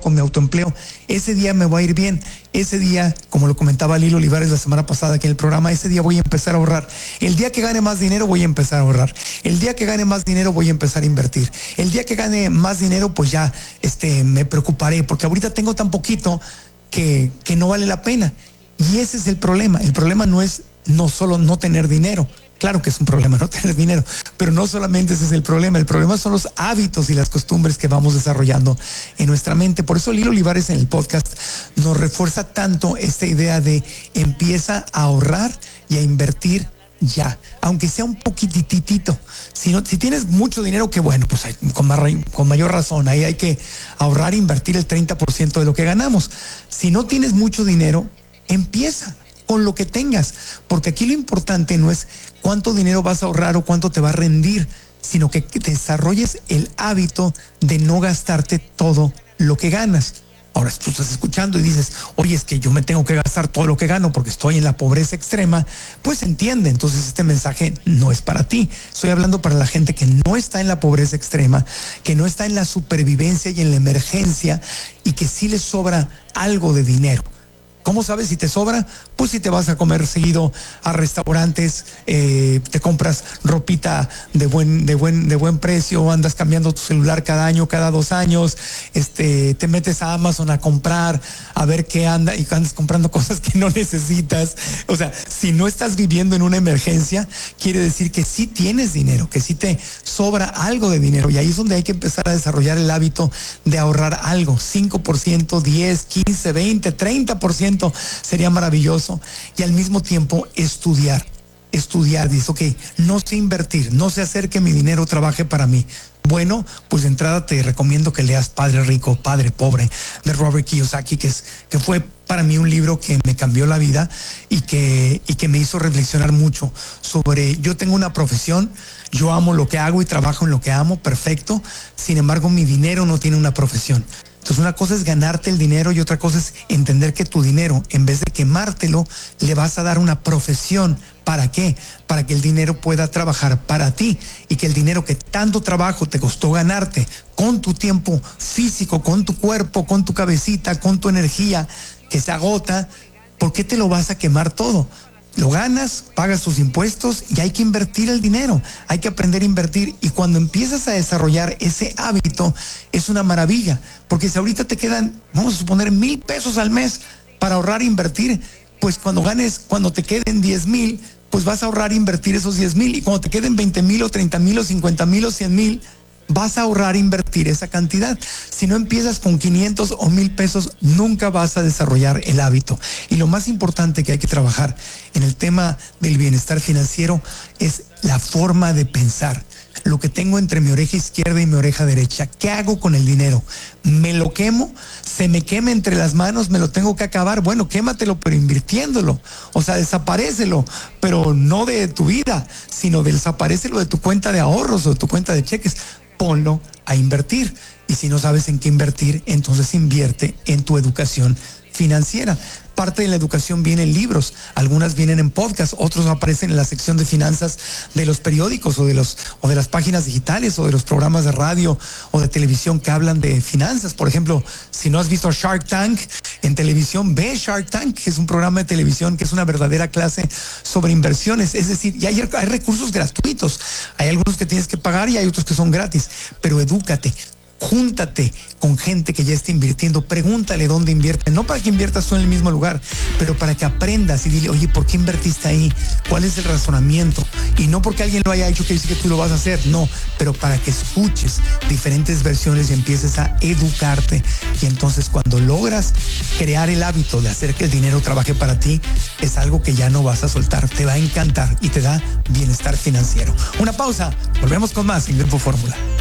con mi autoempleo, ese día me va a ir bien, ese día, como lo comentaba Lilo Olivares la semana pasada aquí en el programa, ese día voy a empezar a ahorrar, el día que gane más dinero voy a empezar a ahorrar, el día que gane más dinero voy a empezar a invertir, el día que gane más dinero pues ya me preocuparé, porque ahorita tengo tan poquito que no vale la pena. Y ese es el problema no es no solo no tener dinero. Claro que es un problema no tener dinero, pero no solamente ese es el problema son los hábitos y las costumbres que vamos desarrollando en nuestra mente. Por eso Lilo Olivares en el podcast nos refuerza tanto esta idea de empieza a ahorrar y a invertir ya, aunque sea un poquititito. Si tienes mucho dinero, que bueno, pues con mayor razón, ahí hay que ahorrar e invertir el 30% de lo que ganamos. Si no tienes mucho dinero, empieza con lo que tengas, porque aquí lo importante no es cuánto dinero vas a ahorrar o cuánto te va a rendir, sino que desarrolles el hábito de no gastarte todo lo que ganas. Ahora, si tú estás escuchando y dices, oye, es que yo me tengo que gastar todo lo que gano porque estoy en la pobreza extrema, pues entiende, entonces este mensaje no es para ti. Estoy hablando para la gente que no está en la pobreza extrema, que no está en la supervivencia y en la emergencia y que sí les sobra algo de dinero. ¿Cómo sabes si te sobra? Pues si te vas a comer seguido a restaurantes, te compras ropita de buen precio, andas cambiando tu celular cada año, cada 2 años, te metes a Amazon a comprar, a ver qué anda y andas comprando cosas que no necesitas. O sea, si no estás viviendo en una emergencia, quiere decir que sí tienes dinero, que sí te sobra algo de dinero, y ahí es donde hay que empezar a desarrollar el hábito de ahorrar algo, 5%, 10, 15, 20, 30%. Sería maravilloso. Y al mismo tiempo estudiar, dice, ok, no sé invertir, no sé hacer que mi dinero trabaje para mí. Bueno, pues de entrada te recomiendo que leas Padre Rico, Padre Pobre, de Robert Kiyosaki, que fue para mí un libro que me cambió la vida y que me hizo reflexionar mucho sobre, yo tengo una profesión, yo amo lo que hago y trabajo en lo que amo, perfecto, sin embargo mi dinero no tiene una profesión. Entonces una cosa es ganarte el dinero y otra cosa es entender que tu dinero, en vez de quemártelo, le vas a dar una profesión. ¿Para qué? Para que el dinero pueda trabajar para ti y que el dinero que tanto trabajo te costó ganarte con tu tiempo físico, con tu cuerpo, con tu cabecita, con tu energía que se agota, ¿por qué te lo vas a quemar todo? Lo ganas, pagas tus impuestos y hay que invertir el dinero, hay que aprender a invertir, y cuando empiezas a desarrollar ese hábito es una maravilla, porque si ahorita te quedan, vamos a suponer, 1,000 pesos al mes para ahorrar e invertir, pues cuando te queden 10,000, pues vas a ahorrar e invertir esos 10,000, y cuando te queden 20,000 o 30,000 o 50,000 o 100,000, vas a ahorrar e invertir esa cantidad. Si no empiezas con 500 o 1,000 pesos, nunca vas a desarrollar el hábito. Y lo más importante que hay que trabajar en el tema del bienestar financiero es la forma de pensar. Lo que tengo entre mi oreja izquierda y mi oreja derecha, ¿qué hago con el dinero? ¿Me lo quemo? ¿Se me quema entre las manos? ¿Me lo tengo que acabar? Bueno, quématelo, pero invirtiéndolo. O sea, desaparécelo, pero no de tu vida, sino desaparécelo de tu cuenta de ahorros o de tu cuenta de cheques. Ponlo a invertir. Y si no sabes en qué invertir, entonces invierte en tu educación financiera. Parte de la educación viene en libros, algunas vienen en podcast, otros aparecen en la sección de finanzas de los periódicos o de las páginas digitales o de los programas de radio o de televisión que hablan de finanzas. Por ejemplo, si no has visto Shark Tank en televisión, ve Shark Tank, que es un programa de televisión que es una verdadera clase sobre inversiones. Es decir, y hay recursos gratuitos, hay algunos que tienes que pagar y hay otros que son gratis, pero edúcate. Júntate con gente que ya esté invirtiendo, pregúntale dónde invierte, no para que inviertas tú en el mismo lugar, pero para que aprendas y dile, oye, ¿por qué invertiste ahí? ¿Cuál es el razonamiento? Y no porque alguien lo haya hecho que dice que tú lo vas a hacer, no, pero para que escuches diferentes versiones y empieces a educarte. Y entonces cuando logras crear el hábito de hacer que el dinero trabaje para ti, es algo que ya no vas a soltar, te va a encantar y te da bienestar financiero. Una pausa, volvemos con más en Grupo Fórmula.